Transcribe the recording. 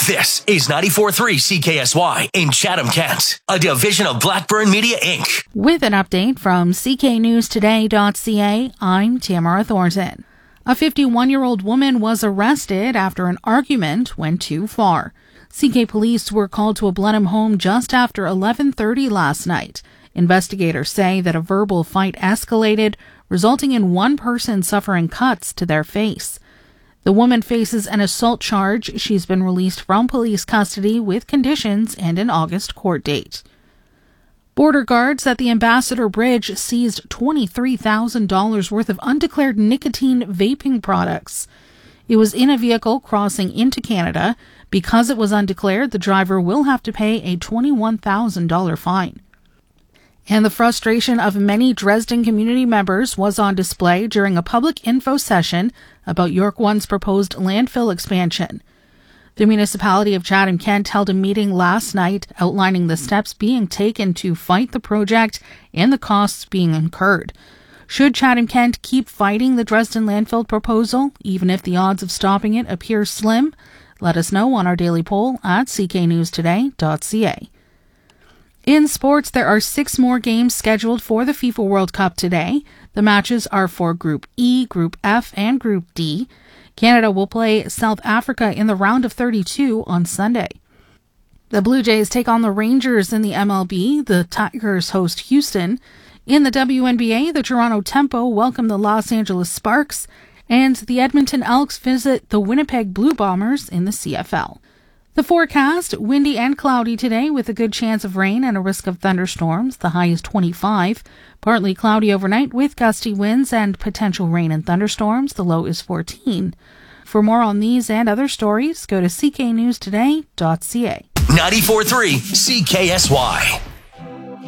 This is 94.3 CKSY in Chatham-Kent, a division of Blackburn Media, Inc. With an update from cknewstoday.ca, I'm Tamara Thornton. A 51-year-old woman was arrested after an argument went too far. CK police were called to a Blenheim home just after 11:30 last night. Investigators say that a verbal fight escalated, resulting in one person suffering cuts to their face. The woman faces an assault charge. She's been released from police custody with conditions and an August court date. Border guards at the Ambassador Bridge seized $23,000 worth of undeclared nicotine vaping products. It was in a vehicle crossing into Canada. Because it was undeclared, the driver will have to pay a $21,000 fine. And the frustration of many Dresden community members was on display during a public info session about York One's proposed landfill expansion. The municipality of Chatham-Kent held a meeting last night outlining the steps being taken to fight the project and the costs being incurred. Should Chatham-Kent keep fighting the Dresden landfill proposal, even if the odds of stopping it appear slim? Let us know on our daily poll at cknewstoday.ca. In sports, there are 6 more games scheduled for the FIFA World Cup today. The matches are for Group E, Group F, and Group D. Canada will play South Africa in the round of 32 on Sunday. The Blue Jays take on the Rangers in the MLB. The Tigers host Houston. In the WNBA, the Toronto Tempo welcome the Los Angeles Sparks, and the Edmonton Elks visit the Winnipeg Blue Bombers in the CFL. The forecast, windy and cloudy today with a good chance of rain and a risk of thunderstorms. The high is 25. Partly cloudy overnight with gusty winds and potential rain and thunderstorms. The low is 14. For more on these and other stories, go to cknewstoday.ca. 94.3 CKSY.